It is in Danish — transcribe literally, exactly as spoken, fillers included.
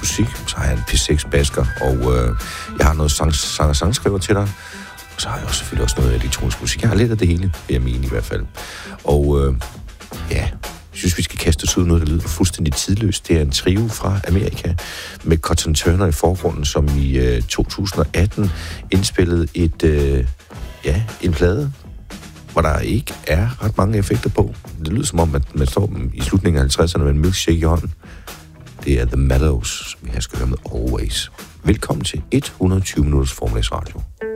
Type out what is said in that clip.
musik, så har jeg en P seks basker, og øh, jeg har noget sang, sang og sangskriver til dig, og så har jeg også selvfølgelig også noget elektronisk musik. Jeg har lidt af det hele, vil jeg mene i hvert fald. Og øh, ja, jeg synes, vi skal kaste os ud noget, der lyder fuldstændig tidløst. Det er en trio fra Amerika med Cotton Turner i forgrunden, som i øh, to tusind atten indspillede et, øh, ja, en plade, hvor der ikke er ret mange effekter på. Det lyder som om, at man står i slutningen af halvtredserne med en milkshake i hånden. Det er The Mellows, som vi her skal høre med Always. Velkommen til et hundrede og tyve minutters Formel S Radio.